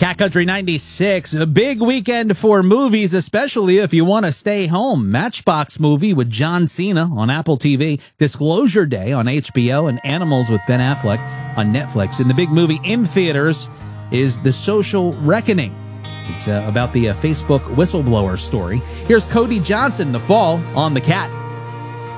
Cat Country 96, a big weekend for movies, especially if you want to stay home. Matchbox movie with John Cena on Apple TV, Disclosure Day on HBO, and Animals with Ben Affleck on Netflix. And the big movie in theaters is The Social Reckoning. It's about the Facebook whistleblower story. Here's Cody Johnson, The Fall, on The Cat.